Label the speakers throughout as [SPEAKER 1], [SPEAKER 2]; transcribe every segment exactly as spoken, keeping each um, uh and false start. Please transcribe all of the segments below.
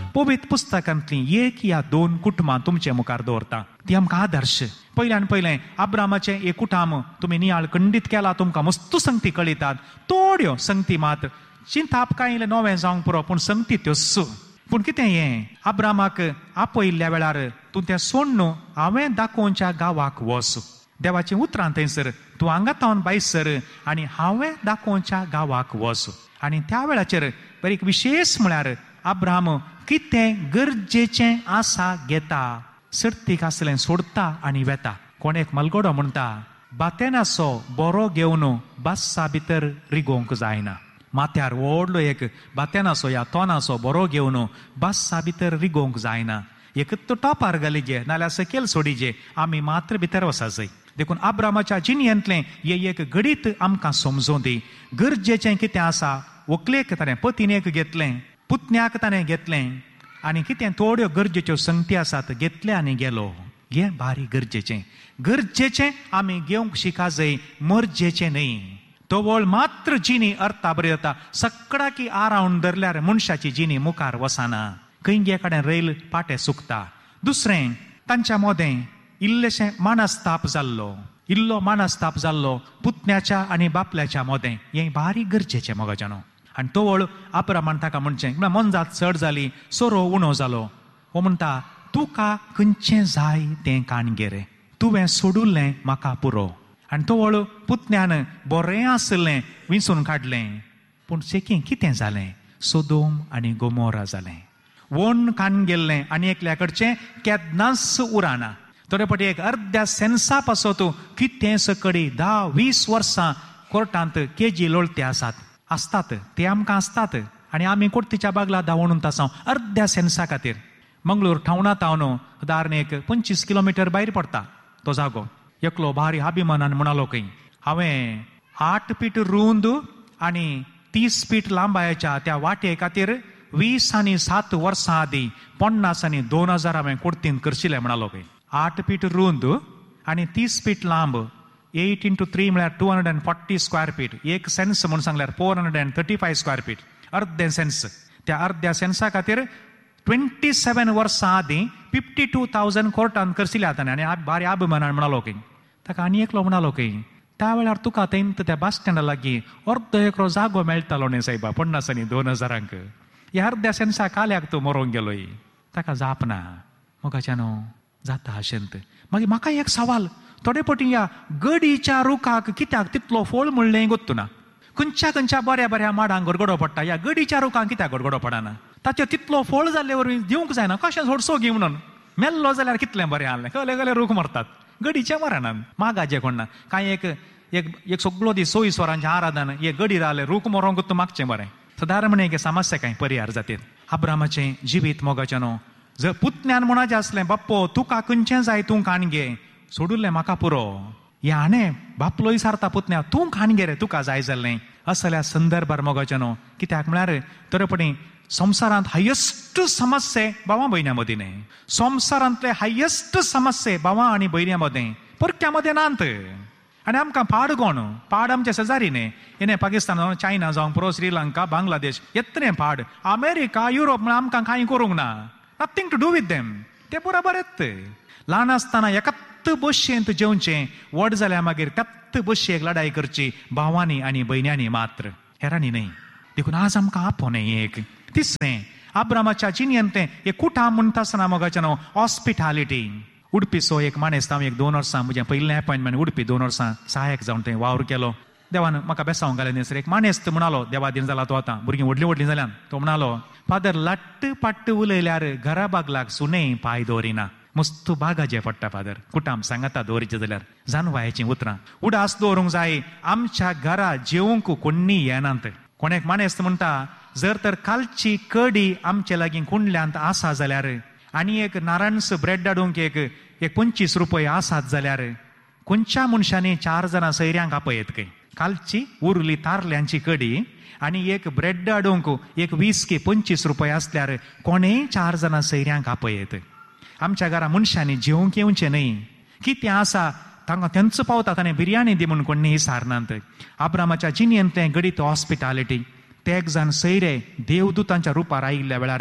[SPEAKER 1] पवित्र पुस्तकांतली एक या दोन कुटुंबां तुमचे मुखार दवरता. ती आमकां आदर्श. पयल्यान पयलें अब्रामाचें एक कुटाम तुमी नियाळ खंडीत केला, तुमकां मस्त संगती कळयतात. थोड्यो संगती मात चिंताप काय इल्लें नवें जावंक पुरो, पूण संगती त्यो स. पूण कितें हें अब्रामाक आपयल्ल्या वेळार तूं तें सोड न्हू, हांवें दाखोवच्या गांवाक वच. देवाचें उतरां थंयसर, तूं हांगा तावन भायर सर आनी हांवें दाखोवच्या गांवाक वच. आनी त्या वेळाचेर एक विशेश म्हळ्यार अब्राम कितें गरजेचें आसा घेता, सर्तीक आसलें सोडता आनी वेता. कोण एक मलगडो म्हणटा, बातेनाचो बरो घेवन बास्सा भितर रिगोवंक जायना. माथ्यार व्हडलो एक बातेनाचो या तोनाचो बरो घेवन बास्सा भितर रिगोवंक जायना. एक तो टॉपार घालीजे नाल्यार सकयल सोडीजे, आमी मात्र भितर वसा जाय. देखून अब्रामाच्या जिणेंतलें हे एक घडीत आमकां समजोवन दी. गरजेचें कितें आसा, व्हंकलेक ताणें पत्नीक घेतलें, पुतण्याक ताणें घेतलें, आनी कितें थोड्यो गरजेच्यो संगती आसात घेतले आनी गेलो. हें भारी गरजेचें. गरजेचें आमी घेवंक शिका जाय, मरजेचें न्हय. तो वळ मात्र जिणी अर्था बरी जाता. सक्कडाकी आरावन धरल्यार मनशाची जिणी मुखार वसाना. खंयगे कडेन रैल पाटे सुकता. दुसरें, तांच्या मोदें इल्लेशें मानस्ताप जाल्लो, इल्लो मानस्ताप जाल्लो पुतण्याच्या आनी बापल्याच्या मोदें. हें भारी गरजेचें मोगाच्यानो. आनी तो वळ अब्रामान ताका म्हणचें, मनजात चड जाली, सोरो उणो जालो. हो म्हणटा, तुका खंयचें जाय तें काणगे रे, तुवें सोडुल्लें म्हाका पुरो. आनी तो वळ पुतण्यान बरें आसलें विंचून काडलें. पूण सेकी कितें जालें, सोदोम आनी गोमोरा जालें. वोण कान गेल्लें आनी एकल्या कडचें केन्नाच उराना. थोडे फावटी एक अर्ध्या सेन्सा पासो तूं कितें सकडी धा वीस वर्सां कोर्टांत केजी लोळते आसात आसतात, ते आमकां आसतात. आनी आमी कोर्टीच्या बागला धांवून तासां अर्ध्या सेन्सा खातीर. मंगळूर ठावणा तावन उदाहरण एक पंचवीस किलोमिटर भायर पडटा तो जागो. एकलो भारी अभिमानान म्हणालो खंय, हांवें आठ फीट रुंद आनी तीस फीट लांबायेच्या त्या वाटे खातीर वीस आनी सात वर्सां आदी पन्नास आनी दोन हजार हांवें कोर्टीन करशिल्लें म्हणालो खंय. आठ फीट रुंद आनी तीस फीट लांब, एट इंटू थ्री म्हळ्यार two hundred and forty square feet. एक सेन्स म्हणून सांगल्यार four hundred and thirty five square feet. अर्धे सेन्स. त्या अर्ध्या सेन्सा खातीर ट्वेंटी सेवन वर्सां आदी फिफ्टी टू थावजंड कोर्टान करशिल्ल्या ताणें. आनी भारी अभिमानान म्हणालो खंय. ताका आनी एकलो म्हणालो खंय, त्या वेळार तुका थंय त्या बस स्टँडा लागीं अर्दो एकरो जागो मेळटालो न्ही सायबा, पन्नास आनी दोन हजारांक. ह्या अर्ध्या सेन्सा काल्याक तूं मरोंक गेलोय. ताका जाप ना. मोगाच्यानो जाता अशेंत. मागीर म्हाका एक सवाल, थोडे फावटी या गडीच्या रुखाक कित्याक तितलो फोळ म्हणलें गोत्तू ना. खंयच्या खंयच्या बऱ्या बऱ्या माडांक गडगडो पडटा, ह्या गडीच्या रुखांक कित्याक गडगडो पडना. ताचेर तितलो फोळ जाल्ले वरवीं दिवंक जायना. कशें सोडसो घे म्हणून. मेल्लो जाल्यार कितलें बरें आहलें. कले कले रूख मरतात गडीच्या मरणान. मागाचें कोण ना. कांय एक एक सगळो दीस सोयीस्वरांचें आराधन हे गडी रावले, रूख मरोंक तूं मागचें बरें. सादारण म्हण एक समस्या कांय परिहार जातात. अब्रामाचें जिवीत मोगाच्यानो. जर पुतण्यान म्हणाचें असलें, बाप्पो तुका खंयचें जाय तूं काणगे, सोडुल्लें म्हाका पुरो. हे हाणें बापलोय सारता पुतण्या, तूं काणगे रे, तुका जाय जाल्लें. असल्या संदर्भार मोगाच्यानो. कित्याक म्हळ्यार तरेपणी संवसारांत हायेस्ट समस्ये भावां भयण्यां मदीं न्ही. संवसारांतले हायेस्ट समस्ये भावां आनी भयण्यां मदें, परक्या मदें नात. आनी आमकां पाड कोण, पाड आमचे शेजारी न्ही. हें पाकिस्तान जावं चायना जावं पुरो श्रीलंका बांगलादेश येतलें पाड. अमेरिका युरोप म्हळ्यार आमकां कांय करूंक ना. Nothing to do with them. ते बरोबर येत. ल्हान आसतना एकत्त बशेंत जेवचें, व्हड जाल्यार मागीर कत्त बशेक लढाई करची भावांनी आनी भयण्यांनी मात्र, हेरांनी न्ही. देखून आज आमकां आपोवन एक. तिसरें, अब्रामाच्या जिणेंतलें एक कुटाम म्हणटा आसतना मोगाच्यानो हॉस्पिटालिटी. उडपीचो एक माणेस, हांव एक दोन वर्सां म्हजें पयलें अपॉयंटमेंट उडपी दोन वर्सां सहायक जावन थंय वावर केलो. देवान म्हाका बेसांवंक घालें थंयसर. एक माणेस म्हणलो, देवा दिन जाला तो आतां, भुरगीं व्हडलीं व्हडलीं जाल्यान, तो म्हणलो, फादर लट्ट पट्ट उलयल्यार घरा बागलाक सुणें पांय दवरिना. मस्त बागाचें पडटा फादर. कुटाम सांगाता दवरिचें जाल्यार जानवायचीं उतरां. उडास दवरूंक जाय. आमच्या घरा जेवंक कोण्णी येनात. कोण एक माणेस म्हणटा, जर तर कालची कडी आमचे लागीं कुंडल्यांत आसा जाल्यार आनी एक नारायणस ब्रेड हाडूंक एक एक पंचवीस रुपये आसात जाल्यार खंयच्या मनशांनी चार जाणां सयऱ्यांक आपयत खंय. कालची उरली तारल्यांची कडी आनी एक ब्रेड हाडूंक एक वीस की पंचवीस रुपये आसल्यार कोणेय चार जाणां सयऱ्यांक आपयत. आमच्या घरा मनशांनी जेवंक येवचें न्ही. कितें आसा तांकां तेंच पावता. ताणें बिर्याणी दी म्हणून कोणी सारनात. अब्रामाच्या जिणेंतलें गडीत हॉस्पिटालिटी. ते एक जाण सयरे देवदूतांच्या रुपार आयिल्ल्या वेळार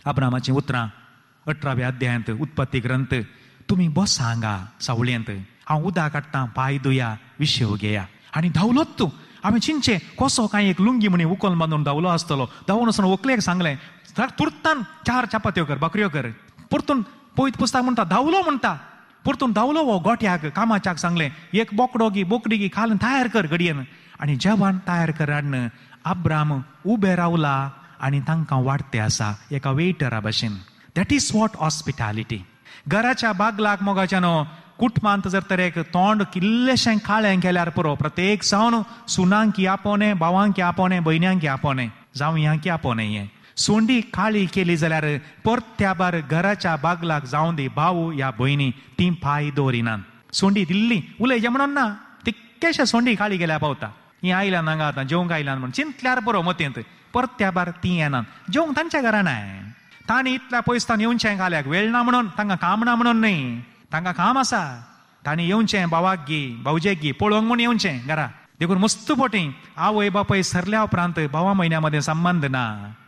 [SPEAKER 1] अब्रामाची उतरां अठराव्या अध्यायांत उत्पत्ती ग्रंथ. तुम्ही बस सांगा सावळ्यांत, हांव उदक काडटां, पांय धुया, विशेव घेया. आनी धांवलोच तूं. हांवें चिंतचें कसो काय एक लुंगी म्हणी उखल बांदून धांवलो आसतलो. धांवून वचून व्हंकलेक सांगलें, तुरतान चार चपात्यो कर, भाकऱ्यो कर. परतून पळयत पुस्तक म्हणटा धांवलो म्हणटा. परतून धांवलो हो गोठ्याक कामाच्याक सांगलें, एक बोकडो गी बोकडी गी खालन तयार कर घडयेन. आनी जेवण तयार करान अब्राम उबे रावला आनी तांकां वाडते आसा एका वेटरा भशेन. That is what hospitality. घराच्या बागलाक मोगाच्यानो कुटुंबांत जर तर एक तोंड किल्लेशें काळें केल्यार पुरो, प्रत्येक जावन सुनांक आपोवणें, भावांक आपोवणें, भयण्यांक आपोवणें, जावयांक आपोवणें. हें सोंडी काळी केली जाल्यार परत्या बार घराच्या बागलाक जावं दी भाऊ या भयणी ती पांय दवरिनात. सोंडी दिल्ली उलयचें म्हणून ना, तितकेशे सोंडी काळी गेल्या पावता. ही आयल्यान हांगा आतां जेवंक आयल्यान म्हणून चिंतल्यार पुरो मतींत, परत्या बार ती येनात. जेवंक तांच्या घरान आहे. तांणी इतल्या पयसतान येवचें घाल्याक वेळ ना म्हणून, तांकां काम ना म्हणून न्ही, तांकां काम आसा. तांणी येवचें भावाक गी भावजेक गी पळोवंक म्हूण येवचें घरा. देखून मस्त पोटी आवय बापय सरल्या उपरांत भावा म्हयन्या मदें संबंद ना,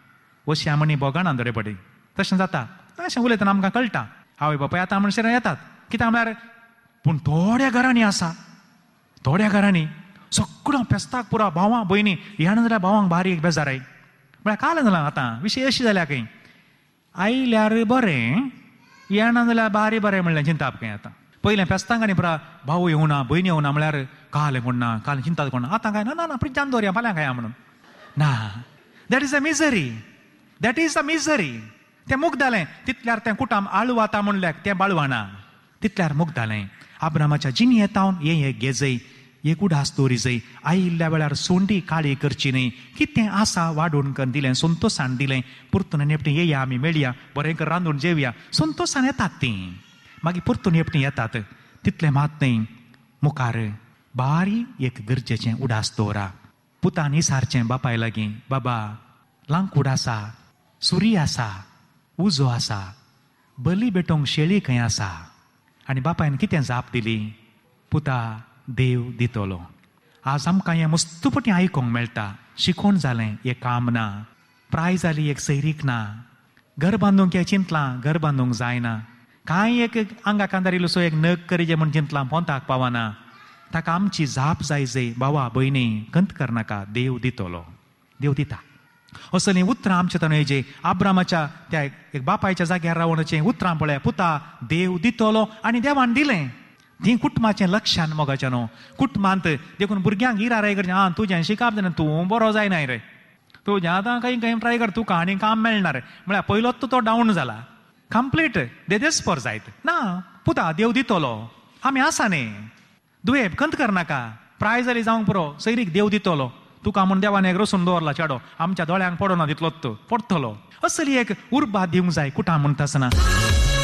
[SPEAKER 1] अशी आमी बोगां आंदोळे पडे. तशें जाता. तशें उलयतना आमकां कळटा आवय बापय आतां मनशां येतात. कित्याक म्हळ्यार पूण थोड्या घरांनी आसा, थोड्या घरांनी सगळो फेस्ताक पुरो भावां भयणी येना जाल्यार भावांक भारी एक बेजाराय. म्हळ्यार काल जालां आतां विशय अशी जाल्या खंय, आयल्यार बरें, येना जाल्यार बारी बरें म्हणलें चिंताप खंय. आतां पयलें फेस्तांक आनी पुरा भाव येवना भयणी येवना म्हळ्यार काल कोण ना, काल चिंता कोण ना. आतां काय ना ना फ्रिजान दवरया फाल्यां खाया म्हणून ना. That is a misery. That is a misery. तें मूग जालें. तितल्यार तें कुटाम आळू वता म्हणल्यार तें बाळवाना. तितल्यार मूग जालें. अब्रामाच्या जिणी येतावन हें हें गेजय, एक उडास दवरिजय. आयिल्ल्या वेळार सोंडी काळी करची न्ही. कितें आसा वाडून कर दिलें, संतोशान दिलें. परतून हेपटी येया, आमी मेळया, बरें कर रांदून जेवया. संतोशान येतात तीं. मागीर परतून हेपटी येतात. तितलें मात न्ही, मुखार बारी एक गरजेचें उडास दवरा. पुतान इसारचें बापाय लागीं, बाबा लांकूड आसा, सुरी आसा, उजो आसा, बली बेटोंक शेळी खंय आसा. आनी बापायन कितें जाप दिली, पुता देव दितलो. आज आमकां हें मस्तपटी आयकोंक मेळटा. शिकोवन जालें हें काम ना, प्राय जाली एक सैरीक ना, घर बांदूंक हें चिंतलां घर बांदूंक जायना, कांय एक आंगा कांदारिल्लोसो एक नग करीजे म्हूण चिंतलां पोंताक पावना. ताका आमची जाप जाय जय. बाबा भयणी कंत करनाका, देव दितलो, देव दिता. असलीं उतरां आमच्या तन हेजे अब्रामाच्या त्या एक बापायच्या जाग्यार रावणाचें उतरां पळय, पुता देव दितलो. आनी देवान दिलें. ती कुटुंबाचें लक्षान मोगाचें न्हू. कुटुंबांत देखून भुरग्यांक इराय करचें, आं तुजें शिकप जालें, तूं बरो जायना रे, तुजें आतां खंय खंय ट्राय कर, तुका आनी काम मेळना रे. म्हळ्यार पयलोच तो डावन जाला कंप्लीट. दे देस्पर जायत ना. पुता देव दितलो, आमी आसा न्ही. दुयेब कंत करनाका, प्राय जाली जावंक पुरो, सैरीक देव दितलो. तुका म्हूण देवान एक रसून दवरला चेडो, आमच्या दोळ्यांक पडना दितलो तो पडटलो. असली एक उर्बा दिवंक जाय कुटां म्हणटा आसतना.